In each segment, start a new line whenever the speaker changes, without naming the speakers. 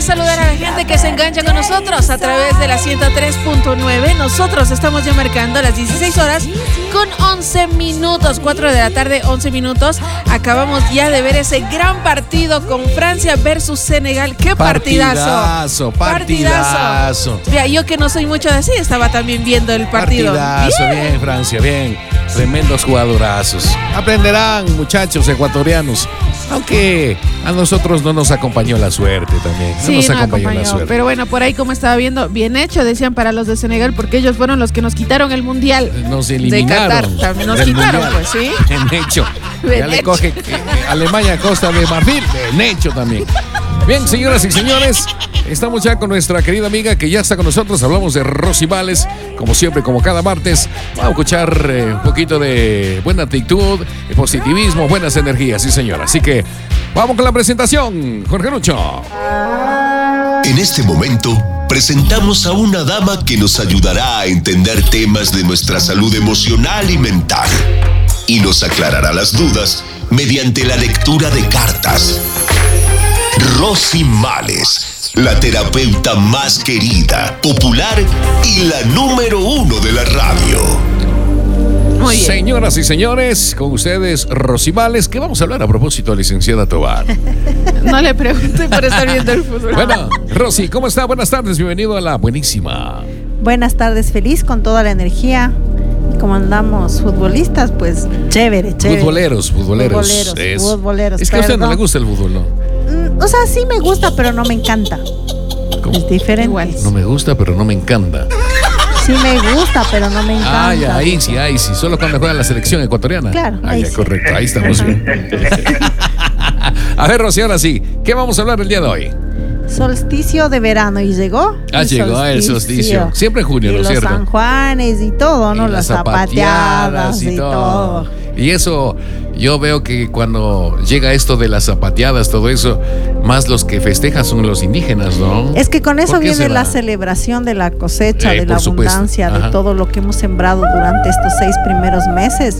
saludar a la gente que se engancha con nosotros a través de la 103.9. Nosotros estamos ya marcando las 16 horas con 11 minutos, 4 de la tarde, 11 minutos. Acabamos ya de ver ese gran partido con Francia versus Senegal. ¡Qué partidazo!
Partidazo.
Mira, yo que no soy mucho de así, estaba también viendo el partido.
Partidazo, bien Francia, bien. Tremendos jugadorazos. Aprenderán, muchachos ecuatorianos. Aunque a nosotros no nos acompañó la suerte también.
Sí, nos acompañó la suerte. Pero bueno, por ahí como estaba viendo, bien hecho, decían para los de Senegal, porque ellos fueron los que nos quitaron el mundial.
Nos eliminaron.
De Qatar. Nos quitaron, mundial. Pues sí.
En hecho. Ya le coge Alemania, Costa de Marfil. En hecho también. Bien, señoras y señores, estamos ya con nuestra querida amiga que ya está con nosotros. Hablamos de Rosy Vales, como siempre, como cada martes. Vamos a escuchar un poquito de buena actitud, positivismo, buenas energías, sí señora. Así que vamos con la presentación, Jorge Lucho.
En este momento, presentamos a una dama que nos ayudará a entender temas de nuestra salud emocional y mental. Y nos aclarará las dudas mediante la lectura de cartas. Rosy Vales, la terapeuta más querida, popular y la número 1 de la radio.
Muy bien. Señoras y señores, con ustedes Rosy Vales, ¿qué vamos a hablar a propósito, licenciada Tobar?
No le pregunte por estar viendo el fútbol.
Bueno, Rosy, ¿cómo está? Buenas tardes, bienvenido a La Buenísima.
Buenas tardes, feliz con toda la energía. Como andamos futbolistas, pues chévere.
Futboleros. Es que a usted no le gusta el fútbol, ¿no?
O sea, sí me gusta, pero no me encanta.
¿Cómo?
Es diferente. Igual.
No me gusta, pero no me encanta.
Sí me gusta, pero no me encanta.
Ah, ya, ahí sí. Solo cuando juega la selección ecuatoriana.
Claro.
Ah, ya,
sí.
Correcto, ahí estamos bien. A ver, Rosy, ahora sí, ¿qué vamos a hablar el día de hoy?
Solsticio de verano, y llegó.
Llegó el solsticio. Siempre en junio,
y
¿no es cierto?
Los San Juanes y todo, ¿no? Las zapateadas y todo.
Y eso, yo veo que cuando llega esto de las zapateadas, todo eso, más los que festejan son los indígenas, ¿no?
Es que con eso viene la celebración de la cosecha, de la abundancia, de todo lo que hemos sembrado durante estos 6 primeros meses.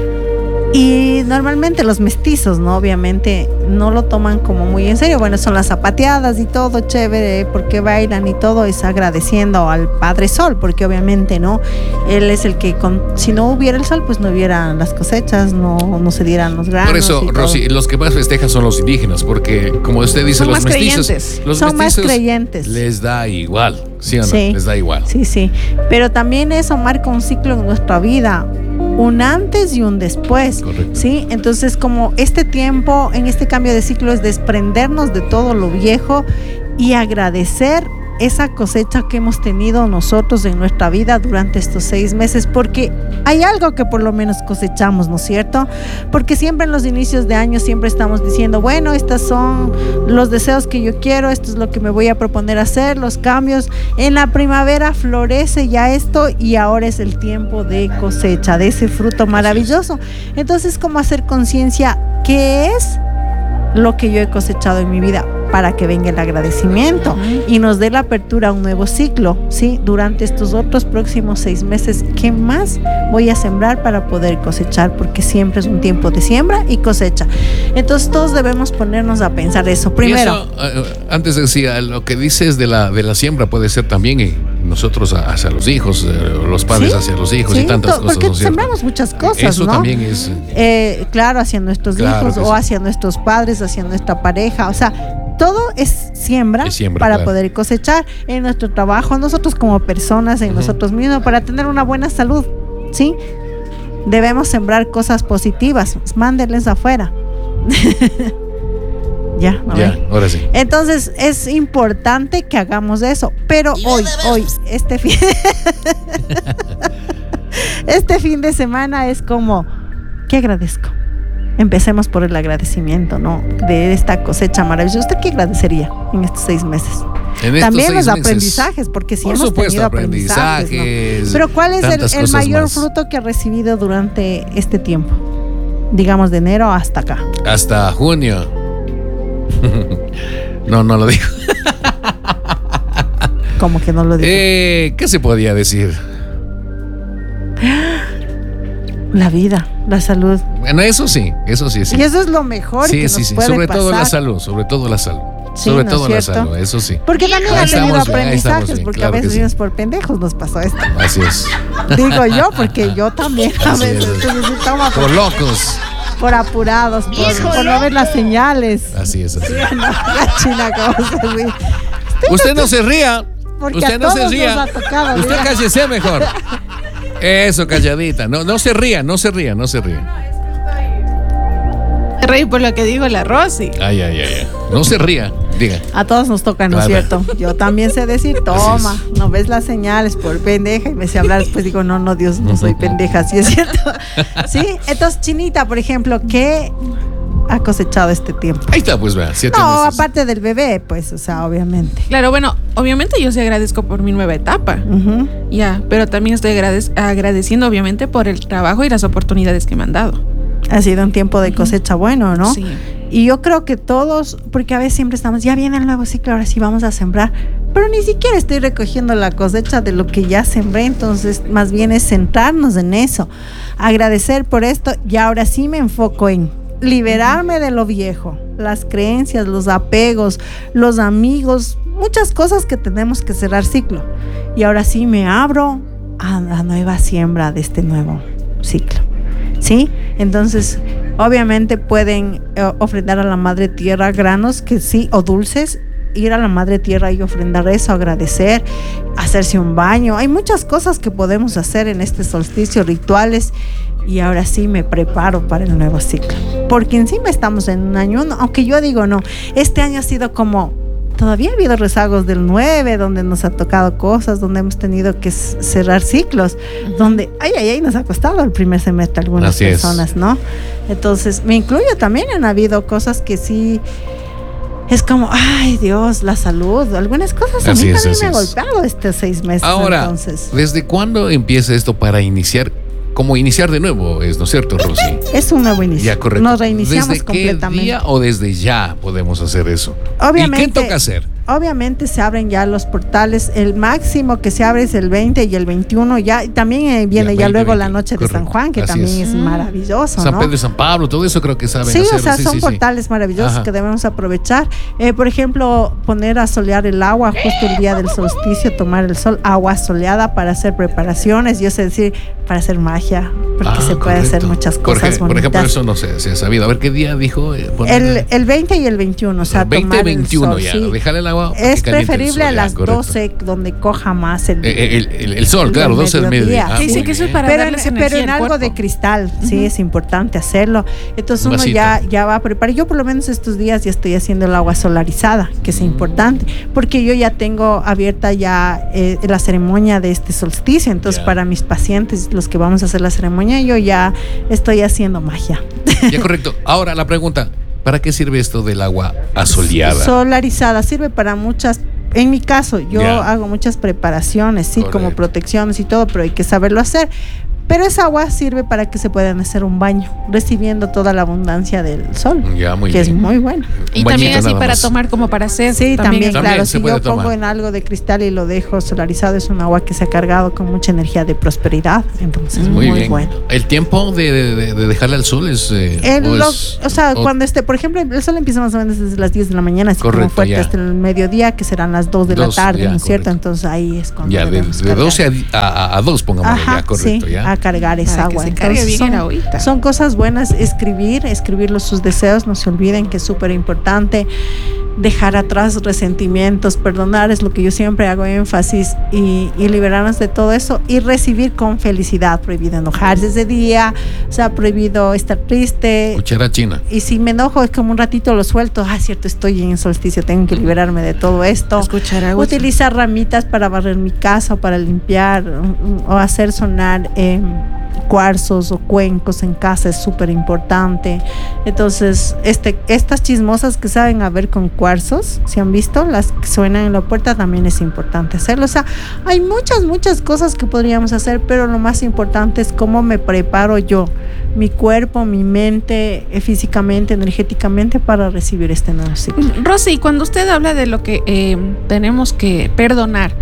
Y normalmente los mestizos, ¿no? Obviamente no lo toman como muy en serio. Bueno, son las zapateadas y todo chévere, porque bailan y todo, es agradeciendo al Padre Sol, porque obviamente, ¿no? Él es el que, si no hubiera el sol, pues no hubiera las cosechas, no se dieran los granos.
Por eso, Rosy, los que más festejan son los indígenas, porque como usted dice, los mestizos,
son más creyentes.
Les da igual, ¿sí o no? Sí. Les da igual.
Sí. Pero también eso marca un ciclo en nuestra vida. Un antes y un después.
Correcto.
¿Sí? Entonces, como este tiempo, en este cambio de ciclo, es desprendernos de todo lo viejo y agradecer esa cosecha que hemos tenido nosotros en nuestra vida durante estos 6 meses, porque hay algo que por lo menos cosechamos, ¿no es cierto? Porque siempre en los inicios de año siempre estamos diciendo, bueno, estos son los deseos que yo quiero, esto es lo que me voy a proponer hacer, los cambios. En la primavera florece ya esto y ahora es el tiempo de cosecha, de ese fruto maravilloso. Entonces, ¿cómo hacer conciencia qué es lo que yo he cosechado en mi vida? Para que venga el agradecimiento y nos dé la apertura a un nuevo ciclo, ¿sí? Durante estos otros próximos 6 meses, ¿qué más voy a sembrar para poder cosechar? Porque siempre es un tiempo de siembra y cosecha. Entonces todos debemos ponernos a pensar eso. Primero,
eso, antes decía, lo que dices de la siembra puede ser también nosotros hacia los hijos, los padres hacia los hijos y tantas cosas.
Porque sembramos muchas cosas,
eso,
¿no?
También es...
claro, hacia nuestros hijos o hacia nuestros padres, hacia nuestra pareja, o sea, todo es siembra para poder cosechar en nuestro trabajo, nosotros como personas, en nosotros mismos, para tener una buena salud, ¿sí? Debemos sembrar cosas positivas, mándenles afuera. Ya,
ahora sí.
Entonces es importante que hagamos eso, pero hoy, este fin de semana es como, ¿qué agradezco? Empecemos por el agradecimiento, ¿no? De esta cosecha maravillosa. ¿Usted qué agradecería en estos 6 meses? También los aprendizajes, porque sí hemos tenido aprendizajes, ¿no? Pero ¿cuál es el mayor fruto que ha recibido durante este tiempo? Digamos de enero hasta acá.
Hasta junio. No lo digo.
¿Cómo que no lo digo?
¿Qué se podía decir?
La vida, la salud.
Bueno, eso sí.
Y eso es lo mejor que nos puede
sobre
pasar.
Sobre todo la salud.
Sí,
Sobre
¿no
todo
es
la
cierto?
salud, eso sí.
Porque también
Ahí
ha tenido
estamos bien, ahí estamos
aprendizajes,
bien,
porque
claro
a
que
veces
sí.
ellos por pendejos nos pasó esto.
Así es.
Digo yo, porque yo también a
Así es.
veces toma
Por locos.
por apurados, por no ver las señales.
Así es. Así.
No, la China, ¿cómo se ríe?
Usted no se ría.
Porque
Usted
a
no se
todos
ría.
nos ha tocado,
Usted
mira.
cállese mejor. Eso, calladita. No se ría, no se ría, no se ría.
Me reí por lo que dijo la Rosy.
Ay. No se ría. Diga.
A todos nos toca, ¿no es
Claro.
cierto? Yo también sé decir, toma, no ves las señales por pendeja, y me sé hablar, después digo, no, Dios, no soy pendeja, sí es cierto. Sí, entonces, Chinita, por ejemplo, ¿qué ha cosechado este tiempo?
Ahí está, pues, vea. 7
No,
meses.
aparte del bebé, pues, o sea, obviamente.
Claro, bueno, obviamente yo sí agradezco por mi nueva etapa.
Ujú.
Ya, pero también estoy agradeciendo obviamente por el trabajo y las oportunidades que me han dado.
Ha sido un tiempo de cosecha bueno, ¿no?
Sí.
Y yo creo que todos, porque a veces siempre estamos, ya viene el nuevo ciclo, ahora sí vamos a sembrar, pero ni siquiera estoy recogiendo la cosecha de lo que ya sembré, entonces más bien es centrarnos en eso, agradecer por esto, y ahora sí me enfoco en liberarme de lo viejo, las creencias, los apegos, los amigos, muchas cosas que tenemos que cerrar ciclo. Y ahora sí me abro a la nueva siembra de este nuevo ciclo. ¿Sí? Entonces, obviamente pueden ofrendar a la Madre Tierra granos que sí, o dulces, ir a la Madre Tierra y ofrendar eso, agradecer, hacerse un baño. Hay muchas cosas que podemos hacer en este solsticio, rituales, y ahora sí me preparo para el nuevo ciclo. Porque encima estamos en un año, aunque yo digo no, este año ha sido como, todavía ha habido rezagos del 9, donde nos ha tocado cosas, donde hemos tenido que cerrar ciclos, donde, nos ha costado el primer semestre a algunas
Así es.
personas, ¿no? Entonces, me incluyo también, han habido cosas que sí, es como, ay Dios, la salud, algunas cosas a
Así
mí
es,
también
así
me ha
es.
golpeado estos 6 meses.
Ahora,
Entonces,
¿desde cuándo empieza esto para iniciar? Como iniciar de nuevo, ¿no es cierto, Rosy?
es un nuevo inicio.
Ya, correcto.
Nos reiniciamos
¿Desde
completamente.
qué día o desde ya podemos hacer eso?
Obviamente,
¿Y qué toca hacer?
Obviamente se abren ya los portales, el máximo que se abre es el 20 y el 21 ya, y también viene ya
20,
luego la
21,
noche de
correcto.
San Juan, que
Así
también
es.
es maravilloso,
San
¿no?
Pedro y San Pablo, todo eso creo que saben
Sí,
hacerlo.
o sea, son
sí.
portales maravillosos
Ajá.
que debemos aprovechar. Por ejemplo, poner a solear el agua justo el día del solsticio, tomar el sol, agua soleada para hacer preparaciones, yo sé decir, para hacer magia, porque se puede hacer
correcto.
muchas
Por
cosas
ejemplo,
bonitas.
eso no se ha sabido. A ver, ¿qué día dijo?
El 20 y el 21, o sea,
20 y
tomar
21
el sol,
ya,
sí.
dejar el agua. para
Es
que caliente el
preferible
sol,
a
ya,
las
correcto.
12, donde coja más
El sol, claro, 12 del mediodía.
mediodía.
Sí, sí,
muy
que eso es
bien.
para
pero
darles
en,
energía
pero en
al
algo
cuerpo.
de cristal, sí, es importante hacerlo. Entonces
Un
uno
vasito.
ya va a preparar. Yo por lo menos estos días ya estoy haciendo el agua solarizada, que es importante, porque yo ya tengo abierta ya la ceremonia de este solsticio. Entonces
Ya.
para mis pacientes, los que vamos a hacer la ceremonia, yo ya estoy haciendo magia.
Ya, correcto. Ahora la pregunta, ¿para qué sirve esto del agua asoleada?
Solarizada sirve para muchas. En mi caso, yo
Ya.
hago muchas preparaciones, sí, como
Correcto.
protecciones y todo, pero hay que saberlo hacer. Pero esa agua sirve para que se puedan hacer un baño, recibiendo toda la abundancia del sol,
Ya, muy
que
bien.
es muy bueno.
Y
Un
también
bañito
así
nada
para
más.
tomar como para hacer.
Sí, también
También
claro.
se
Si
puede
yo pongo
tomar.
en algo de cristal y lo dejo solarizado, es un agua que se ha cargado con mucha energía de prosperidad. Entonces,
Muy,
muy
bien.
bueno.
¿El tiempo de dejarle al sol es...?
Cuando esté, por ejemplo, el sol empieza más o menos desde las 10 de la mañana, así
Correcto,
como fuerte
ya.
hasta el mediodía, que serán las 2 de la
2,
tarde,
ya,
¿no es cierto?
correcto.
Entonces ahí es cuando
Ya, de
debemos cargar.
12 a 2, pongámosle,
Ajá,
ya, correcto,
sí,
ya.
a cargar esa
Para que
agua.
se cargue bien el agüita.
son cosas buenas, escribir sus deseos, no se olviden que es súper importante. Dejar atrás resentimientos, perdonar es lo que yo siempre hago énfasis, y liberarnos de todo eso y recibir con felicidad. Prohibido enojarse ese día, o sea, prohibido estar triste.
Cuchara china.
Y si me enojo, es como un ratito lo suelto. Ah, cierto, estoy en solsticio, tengo que liberarme de todo esto.
Escuchar agua.
Utilizar ramitas para barrer mi casa o para limpiar, o hacer sonar cuarzos o cuencos en casa es súper importante. Entonces, estas chismosas que saben a ver con cuarzos, si han visto, las que suenan en la puerta, también es importante hacerlo. O sea, hay muchas cosas que podríamos hacer, pero lo más importante es cómo me preparo yo, mi cuerpo, mi mente, físicamente, energéticamente, para recibir este nuevo ciclo.
Rosy, cuando usted habla de lo que tenemos que perdonar,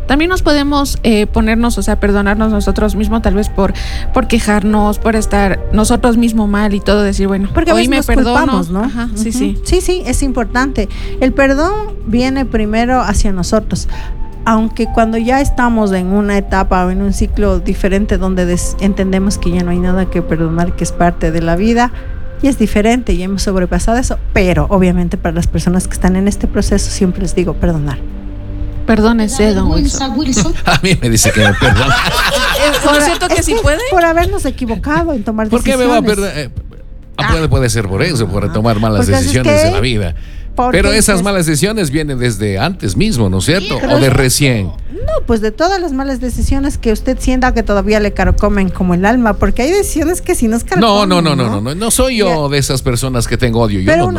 también nos podemos ponernos, o sea, perdonarnos nosotros mismos, tal vez por quejarnos, por estar nosotros mismos mal y todo, decir, bueno,
porque
hoy me perdono,
culpamos, ¿no?
Ajá, sí, sí.
Sí, es importante. El perdón viene primero hacia nosotros. Aunque cuando ya estamos en una etapa o en un ciclo diferente donde entendemos que ya no hay nada que perdonar, que es parte de la vida, y es diferente y hemos sobrepasado eso, pero obviamente para las personas que están en este proceso siempre les digo perdonar.
Perdónese, don Wilson.
A mí me dice que me perdona.
¿No es cierto que sí puede?
Por habernos equivocado en tomar decisiones.
¿Por qué me va a perdonar? Puede ser por eso, por tomar malas decisiones en la vida. Pero esas malas decisiones vienen desde antes mismo, ¿no es cierto? ¿O de recién?
No, pues de todas las malas decisiones que usted sienta que todavía le carcomen como el alma, porque hay decisiones que sí nos carcomen.
No soy yo de esas personas que tengo odio.
Pero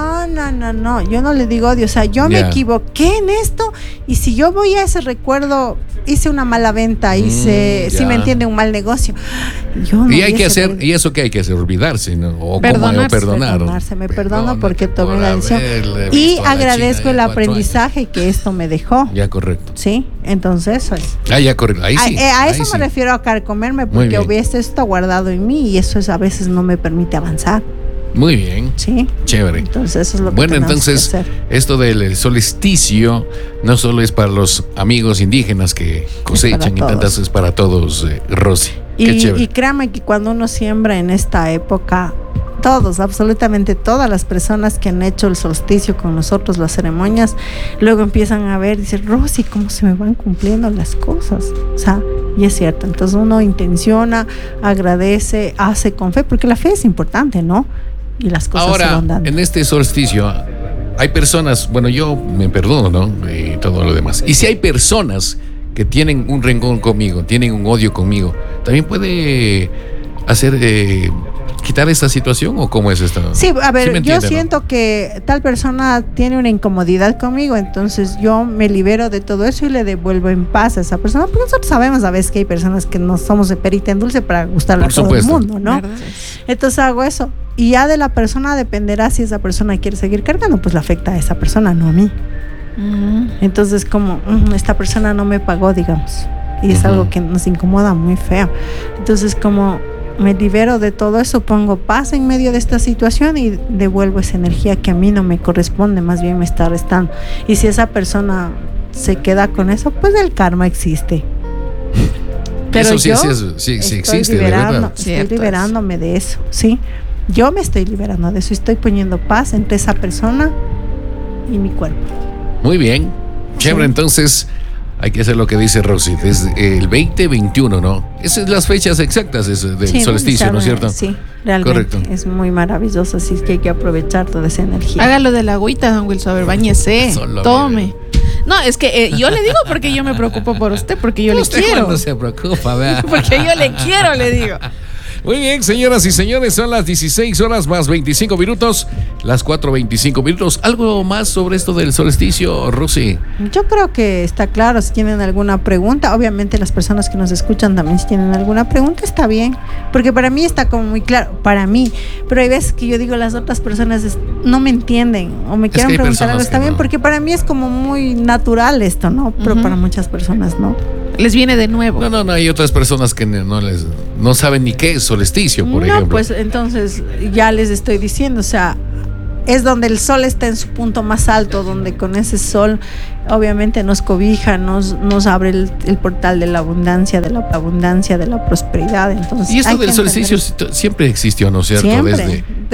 no, yo no le digo odio, o sea, yo me equivoqué en esto y si yo voy a ese recuerdo, hice una mala venta, si me entiende, un mal negocio.
Y hay que hacer, y eso que hay que hacer, olvidarse, ¿no? O
perdonarse, me perdono porque tomé la decisión. Y agradezco el aprendizaje que esto me dejó.
Ya, correcto.
Sí, entonces eso es.
Ya, correcto. Ahí sí.
A eso me refiero a carcomerme, porque hubiese esto guardado en mí y eso a veces no me permite avanzar.
Muy bien.
Sí.
Chévere.
Entonces eso es lo que tenemos
entonces,
que hacer.
Esto del solsticio no solo es para los amigos indígenas que cosechan y tantas, es para todos, Rosy. Qué chévere.
Y créame que cuando uno siembra en esta época, todos, absolutamente todas las personas que han hecho el solsticio con nosotros, las ceremonias, luego empiezan a ver, dicen, Rosy, ¿cómo se me van cumpliendo las cosas? O sea, y es cierto, entonces uno intenciona, agradece, hace con fe, porque la fe es importante, ¿no? Y las cosas se van dando.
En este solsticio hay personas, bueno, yo me perdono, ¿no? Y todo lo demás. Y si hay personas que tienen un rencor conmigo, tienen un odio conmigo, también puede hacer... ¿quitar esta situación o cómo es esto?
Sí, a ver, yo siento que tal persona tiene una incomodidad conmigo, entonces yo me libero de todo eso y le devuelvo en paz a esa persona, porque nosotros sabemos a veces que hay personas que no somos de perita en dulce para gustarle a todo el mundo, ¿no? ¿Verdad? Entonces hago eso y ya de la persona dependerá si esa persona quiere seguir cargando, pues le afecta a esa persona, no a mí. Entonces como esta persona no me pagó, digamos, y es algo que nos incomoda muy feo, entonces como me libero de todo eso, pongo paz en medio de esta situación y devuelvo esa energía que a mí no me corresponde, más bien me está restando. Y si esa persona se queda con eso, pues el karma existe. Pero
eso sí existe, de verdad.
Estoy liberándome de eso, ¿sí? Yo me estoy liberando de eso, estoy poniendo paz entre esa persona y mi cuerpo.
Muy bien, chévere, entonces... Hay que hacer lo que dice Rosy, desde el 2021, ¿no? Esas son las fechas exactas del solsticio, ¿no es cierto?
Sí, realmente. Correcto. Es muy maravilloso, así que hay que aprovechar toda esa energía.
Hágalo de la agüita, don Wilson, a ver, báñese, tome. No, es que yo le digo porque yo me preocupo por usted, porque yo le quiero.
Usted no se preocupa, ¿verdad?
Porque yo le quiero, le digo.
Muy bien, señoras y señores, son las 16 horas más 25 minutos, las 4:25 minutos. ¿Algo más sobre esto del solsticio, Rosy?
Yo creo que está claro. Si tienen alguna pregunta, obviamente las personas que nos escuchan también, si tienen alguna pregunta, está bien, porque para mí está como muy claro, para mí, pero hay veces que yo digo, las otras personas no me entienden o me quieren preguntar algo, está bien, porque para mí es como muy natural esto, ¿no? Pero para muchas personas no.
Les viene de nuevo.
No, hay otras personas que no saben ni qué es solsticio, por ejemplo.
Pues entonces ya les estoy diciendo, o sea, es donde el sol está en su punto más alto, donde con ese sol obviamente nos cobija, nos abre el portal de la abundancia, de la prosperidad. Entonces,
y esto del solsticio siempre existió, ¿no es cierto?
Siempre.